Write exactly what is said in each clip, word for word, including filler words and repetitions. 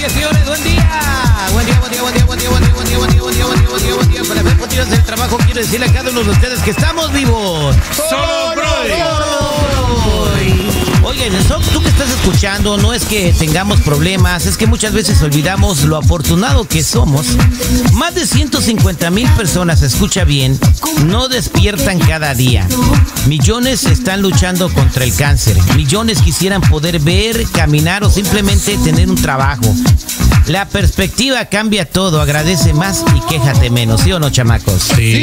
Oye, señores, buen día. Buen día, buen día, buen día, buen día, buen día, buen día, buen día, buen día, buen día, buen día, buen día. Para ver continuos del trabajo, quiero decirle a cada uno de ustedes que estamos vivos. ¡Solo Brody! Oye, tú que estás escuchando, no es que tengamos problemas, es que muchas veces olvidamos lo afortunado que somos. Más de ciento cincuenta mil personas, escucha bien, no despiertan cada día. Millones están luchando contra el cáncer. Millones quisieran poder ver, caminar o simplemente tener un trabajo. La perspectiva cambia todo, agradece más y quéjate menos, ¿sí o no, chamacos?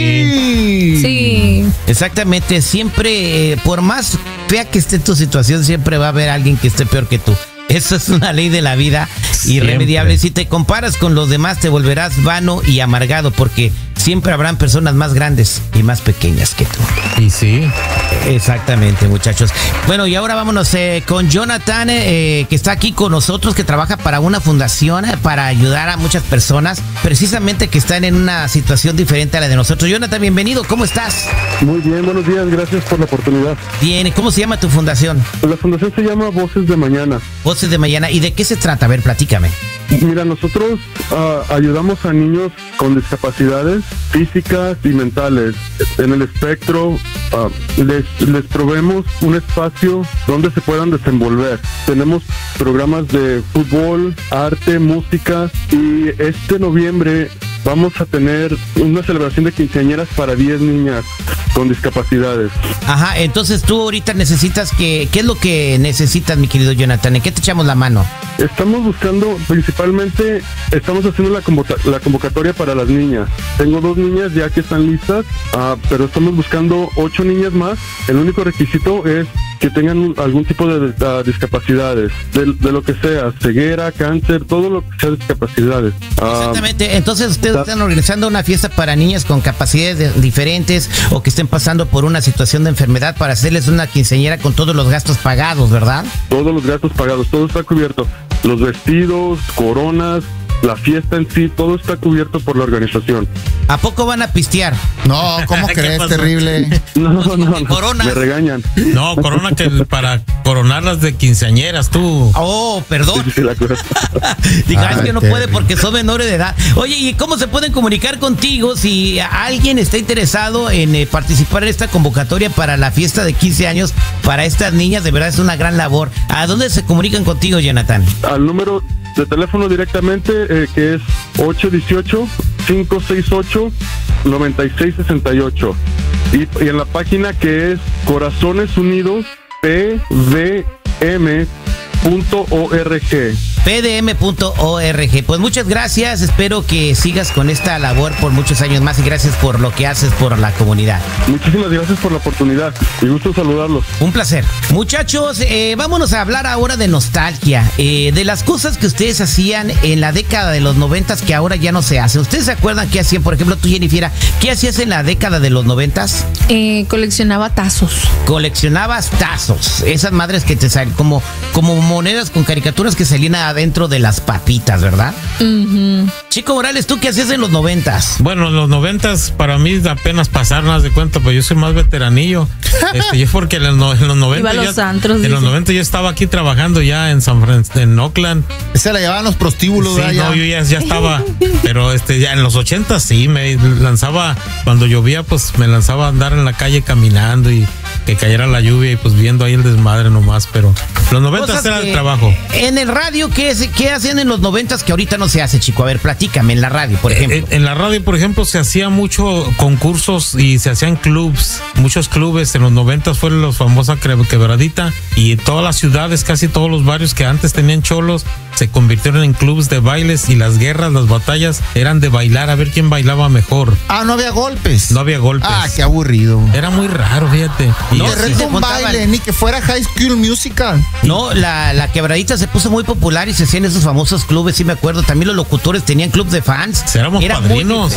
Sí. Sí. Exactamente, siempre, eh, por más fea que esté tu situación, siempre va a haber alguien que esté peor que tú. Eso es una ley de la vida irremediable. Si te comparas con los demás, te volverás vano y amargado, porque siempre habrán personas más grandes y más pequeñas que tú. Y sí. Exactamente, muchachos. Bueno, y ahora vámonos eh, con Jonathan, eh, que está aquí con nosotros, que trabaja para una fundación eh, para ayudar a muchas personas, precisamente que están en una situación diferente a la de nosotros. Jonathan, bienvenido, ¿cómo estás? Muy bien, buenos días, gracias por la oportunidad. Bien, ¿cómo se llama tu fundación? La fundación se llama Voces de Mañana. Voces de Mañana, ¿y de qué se trata? A ver, platícame. Mira, nosotros uh, ayudamos a niños con discapacidades físicas y mentales en el espectro. Uh, les, les proveemos un espacio donde se puedan desenvolver. Tenemos programas de fútbol, arte, música, y este noviembre vamos a tener una celebración de quinceañeras para diez niñas con discapacidades. Ajá, entonces tú ahorita necesitas que... ¿Qué es lo que necesitas, mi querido Jonathan? ¿En qué te echamos la mano? Estamos buscando, principalmente, estamos haciendo la, convoca- la convocatoria para las niñas. Tengo dos niñas ya que están listas, uh, pero estamos buscando ocho niñas más. El único requisito es que tengan algún tipo de uh, discapacidades, de, de lo que sea, ceguera, cáncer, todo lo que sea discapacidades. Uh, Exactamente, entonces ustedes están organizando una fiesta para niñas con capacidades de, diferentes o que estén pasando por una situación de enfermedad para hacerles una quinceañera con todos los gastos pagados, ¿verdad? Todos los gastos pagados, todo está cubierto. Los vestidos, coronas, la fiesta en sí, todo está cubierto por la organización. ¿A poco van a pistear? No, ¿cómo crees? pasó? Terrible. No, no, no, Corona. me regañan. No, corona que para coronarlas de quinceañeras, tú. Oh, perdón. Sí, sí, la cosa. Diga, Ay, es que no terrible. puede porque son menores de edad. Oye, ¿y cómo se pueden comunicar contigo si alguien está interesado en eh, participar en esta convocatoria para la fiesta de quince años para estas niñas? De verdad es una gran labor. ¿A dónde se comunican contigo, Jonathan? Al número de teléfono directamente, eh, que es ocho uno ocho, cinco seis ocho, nueve seis seis ocho. Y, y en la página que es Corazones Unidos P D M punto org. P D M punto org. Pues muchas gracias, espero que sigas con esta labor por muchos años más y gracias por lo que haces por la comunidad. Muchísimas gracias por la oportunidad y gusto saludarlos. Un placer. Muchachos, eh, vámonos a hablar ahora de nostalgia, eh, de las cosas que ustedes hacían en la década de los noventas que ahora ya no se hacen. ¿Ustedes se acuerdan qué hacían? Por ejemplo, tú, Jennifer, ¿qué hacías en la década de los noventas? Eh, coleccionaba tazos. Coleccionabas tazos, esas madres que te salen como, como monedas con caricaturas que salían adentro de las papitas, ¿verdad? Uh-huh. Chico Morales, ¿tú qué hacías en los noventas? Bueno, en los noventas para mí apenas pasaron, haz de cuenta, pues yo soy más veteranillo. Este, yo porque en los, en los noventa Iba a los ya, antros, en dice. los noventa yo estaba aquí trabajando ya en San Fran- en Oakland. Se la llevaban los prostíbulos, Sí, ¿verdad? no, Ya. yo ya, ya estaba, pero este ya en los ochenta sí, me lanzaba, cuando llovía, pues me lanzaba a andar en la calle caminando y que cayera la lluvia y pues viendo ahí el desmadre nomás, pero los noventas Cosas era que- el trabajo. En el radio, ¿qué, es- ¿qué hacían en los noventas que ahorita no se hace, chico? A ver, platícame, en la radio, por ejemplo. En, en la radio, por ejemplo, se hacía mucho concursos y se hacían clubs, muchos clubes. En los noventas fue la famosa cre- quebradita y todas las ciudades, casi todos los barrios que antes tenían cholos, se convirtieron en clubs de bailes y las guerras, las batallas eran de bailar, a ver quién bailaba mejor. Ah, no había golpes. No había golpes. Ah, qué aburrido. Era muy raro, fíjate. Y No, De sí reto se un juntaban. baile, ni que fuera High School Musical. No, la, la quebradita se puso muy popular y se hacían esos famosos clubes, sí me acuerdo. También los locutores tenían club de fans. Éramos Era padrinos.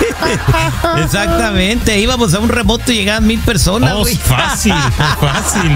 muy- Exactamente, íbamos a un remoto y llegaban mil personas. Oh, güey. fácil, fácil.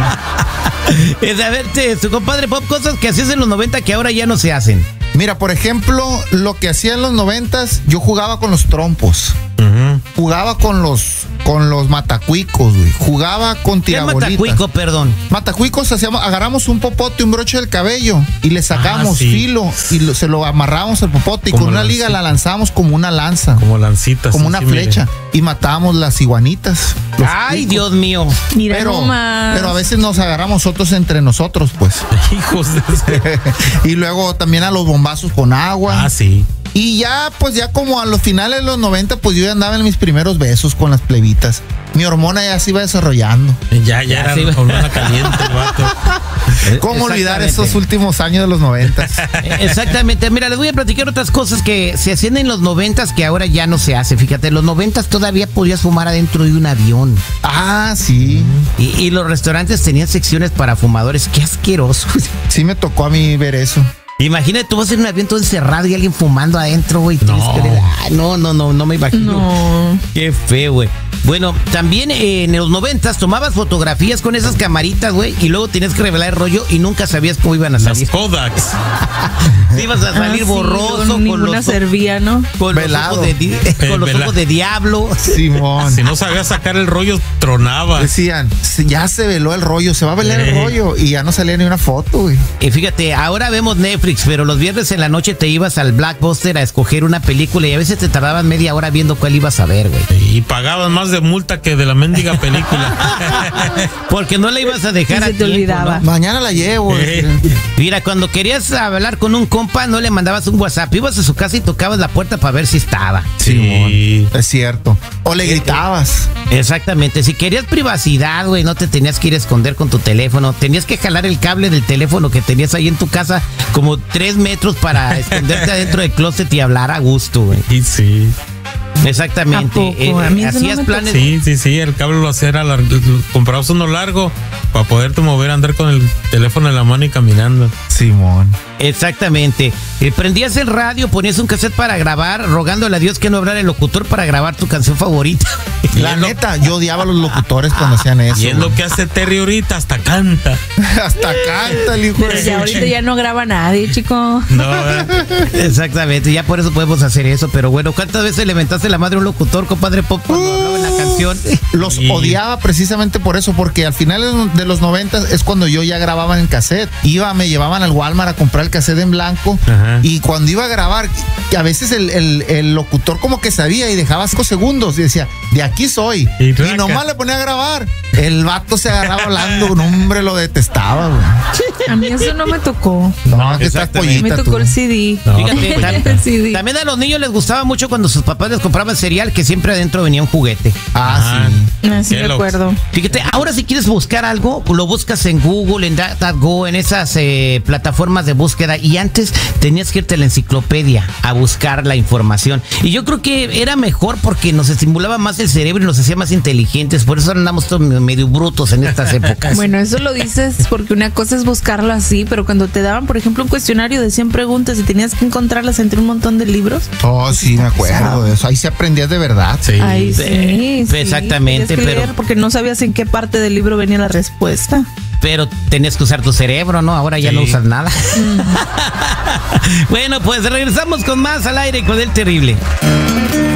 Es, a ver, te- su compadre Pop, cosas que hacías en los noventa que ahora ya no se hacen. Mira, por ejemplo, lo que hacía en los noventas, yo jugaba con los trompos. Ujú. Jugaba con los con los matacuicos, güey. Jugaba con ¿Qué es tirabolitas. matacuico, perdón? Matacuicos hacíamos, agarramos un popote, un broche del cabello y le sacamos Ah, sí. filo y lo- se lo amarrábamos al popote y Como con una lancita. liga la lanzábamos como una lanza, Como lancitas. como sí, una sí, mire. flecha y matábamos las iguanitas. los Ay, cuicos. Dios mío. Mira Pero, nomás. pero a veces nos agarramos otros entre nosotros, pues. Hijos de... Y luego también a los bombazos con agua. Ah, sí. Y ya, pues ya como a los finales de los noventa, pues yo ya andaba en mis primeros besos con las plebitas. Mi hormona ya se iba desarrollando. Ya, ya era sí. hormona caliente el vato. ¿Cómo olvidar Exactamente. esos últimos años de los noventa? Eh, Exactamente. Mira, les voy a platicar otras cosas que se hacían en los noventas que ahora ya no se hace. Fíjate, en los noventas todavía podías fumar adentro de un avión. Ah, sí. Y, y los restaurantes tenían secciones para fumadores. Qué asqueroso. Sí me tocó a mí ver eso. Imagínate, tú vas en un avión todo encerrado y alguien fumando adentro, güey. No. Tienes que- Ah, no, no, no, no me imagino. No. Qué feo, güey. Bueno, también eh, en los noventas tomabas fotografías con esas camaritas, güey, y luego tenías que revelar el rollo y nunca sabías cómo iban a Las salir. Kodaks. Si ibas a salir Ah, sí, borroso, no, con ninguna los, servía, ¿no? con los Velado. ojos de, di- con los vela- ojos de diablo. Simón. Si no sabías sacar el rollo, tronaba. Decían, "Se- ya se veló el rollo, se va a velar el Eh. rollo. Y ya no salía ni una foto, güey. Y fíjate, ahora vemos Netflix, pero los viernes en la noche te ibas al Blockbuster a escoger una película y a veces te tardaban media hora viendo cuál ibas a ver, güey. Y pagaban más de multa que de la mendiga película. Porque no la ibas a dejar Sí, a se te tiempo, olvidaba. ¿no? Mañana la llevo. Eh. decían. Mira, cuando querías hablar con un compa, no le mandabas un WhatsApp. Ibas a su casa y tocabas la puerta para ver si estaba. Sí. Es cierto. O le gritabas. Exactamente. Si querías privacidad, güey, no te tenías que ir a esconder con tu teléfono. Tenías que jalar el cable del teléfono que tenías ahí en tu casa como tres metros para esconderte adentro del closet y hablar a gusto, güey. Y sí. Exactamente. ¿A poco? A mí eso no hacías me planes. Sí, sí, sí. El cable lo hacía, era lar- comprabas uno largo para poderte mover, andar con el teléfono en la mano y caminando. Simón. Exactamente. Eh, prendías el radio, ponías un cassette para grabar, rogándole a Dios que no hablara el locutor para grabar tu canción favorita. La Y es lo- neta, yo odiaba a los locutores cuando hacían eso. Y es lo güey. que hace Terry ahorita, hasta canta. Hasta canta el hijo Pero de ya su ahorita ching- ya no graba nadie, chico. No, ¿eh? Exactamente, ya por eso podemos hacer eso. Pero bueno, ¿cuántas veces le mentaste la madre a un locutor, compadre Pop, cuando hablaba en la canción? Los Sí. odiaba precisamente por eso, porque al final de los noventas es cuando yo ya grababa en cassette. Iba, me llevaban al Walmart a comprar el cassette en blanco. Ajá. Y cuando iba a grabar, que a veces el, el- el locutor como que sabía y dejaba cinco segundos y decía, de aquí soy. Y Y, raca. nomás le ponía a grabar. El vato se agarraba hablando, un hombre lo detestaba, güey. A mí eso no me tocó. No, que estás exactamente. Me pollita tocó tú. el C D. No, Fíjate, pues, tam- El C D. también a los niños les gustaba mucho cuando sus papás les compraban cereal, que siempre adentro venía un juguete. Ah, Ajá. sí. Ah, sí me Kellogg's. acuerdo. Fíjate, ahora si quieres buscar algo, lo buscas en Google, en DuckDuckGo, en esas eh, plataformas de búsqueda. Y antes tenías que irte a la enciclopedia a buscar la información. Y yo creo que era mejor porque nos estimulaba más el cerebro y nos hacía más inteligentes. Por eso andamos todos medio brutos en estas épocas. Bueno, eso lo dices porque una cosa es buscarlo así, pero cuando te daban, por ejemplo, un cuestionario de cien preguntas y tenías que encontrarlas entre un montón de libros. Oh, sí, me acuerdo de eso. Ahí se aprendía de verdad. Sí. Ay, sí, Eh, sí. exactamente, Tenías que pero- leer porque no sabías en qué parte del libro venía la respuesta. Pero tenías que usar tu cerebro, ¿no? Ahora ya Sí. no usas nada. Bueno, pues regresamos con más al aire con el terrible.